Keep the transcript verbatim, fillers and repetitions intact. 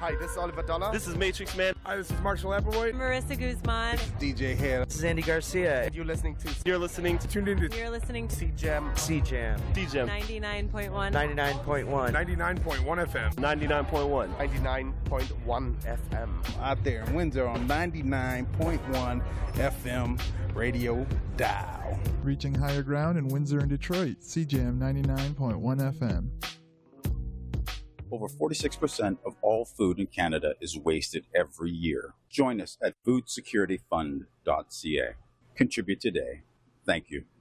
Hi, this is Oliver Dollar. This is Matrix Man. Hi, this is Marshall Applewhite. Marissa Guzman. This is D J Hale. This is Andy Garcia. You're listening to... You're listening to... Tuned into... You're listening to... C-Jam. C-Jam. C-Jam. ninety-nine point one. ninety-nine point one. ninety-nine point one F M. ninety-nine point one. ninety-nine point one F M. Out there in Windsor on ninety-nine point one F M radio dial. Reaching higher ground in Windsor and Detroit. C-Jam ninety-nine point one F M. Over forty-six percent of all food in Canada is wasted every year. Join us at food security fund dot c a. Contribute today. Thank you.